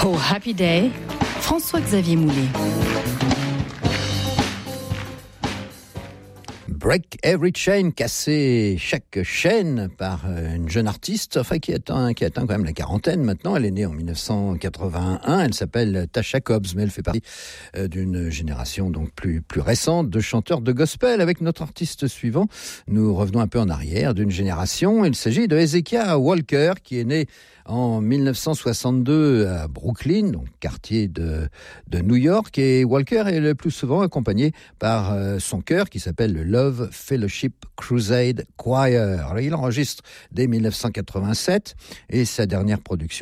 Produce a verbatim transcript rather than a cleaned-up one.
Oh Happy Day, François-Xavier Moulet. Break Every Chain, casser chaque chaîne par une jeune artiste, enfin qui atteint, qui atteint quand même la quarantaine maintenant. Elle est née en dix-neuf cent quatre-vingt-un. Elle s'appelle Tasha Cobbs, mais elle fait partie d'une génération donc plus plus récente de chanteurs de gospel. Avec notre artiste suivant, nous revenons un peu en arrière d'une génération. Il s'agit de Hezekiah Walker, qui est né en dix-neuf cent soixante-deux à Brooklyn, donc quartier de, de New York. Et Walker est le plus souvent accompagné par euh, son chœur qui s'appelle le Love Fellowship Crusade Choir. Alors, il enregistre dès dix-neuf cent quatre-vingt-sept et sa dernière production